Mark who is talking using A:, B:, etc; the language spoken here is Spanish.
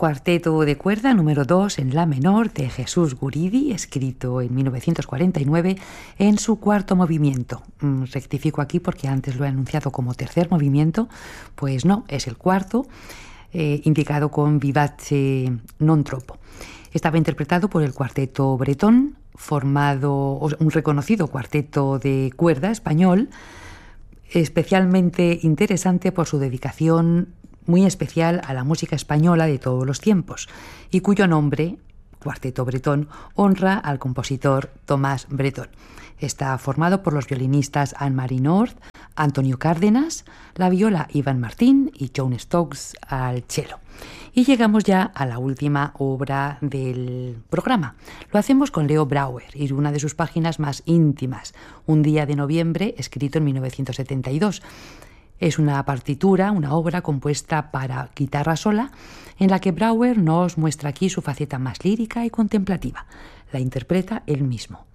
A: Cuarteto de cuerda número 2 en la menor de Jesús Guridi, escrito en 1949 en su cuarto movimiento. Rectifico aquí porque antes lo he anunciado como tercer movimiento, pues no, es el cuarto, indicado con vivace non troppo. Estaba interpretado por el Cuarteto Bretón, un reconocido cuarteto de cuerda español, especialmente interesante por su dedicación muy especial a la música española de todos los tiempos, y cuyo nombre, Cuarteto Bretón, honra al compositor Tomás Bretón. Está formado por los violinistas Anne-Marie North, Antonio Cárdenas, la viola Iván Martín y John Stokes al cello. Y llegamos ya a la última obra del programa. Lo hacemos con Leo Brouwer y una de sus páginas más íntimas, Un día de noviembre, escrito en 1972. Es una partitura, una obra compuesta para guitarra sola, en la que Brouwer nos muestra aquí su faceta más lírica y contemplativa. La interpreta él mismo.